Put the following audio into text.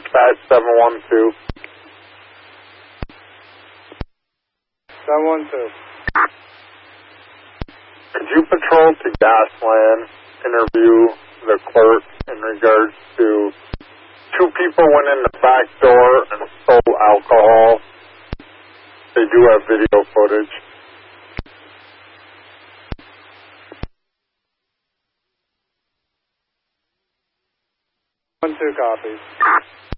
dispatch 712. 712. Could you patrol to Gasland, interview the clerk in regards to 2 people went in the back door and stole alcohol? They do have video footage. 12 copies.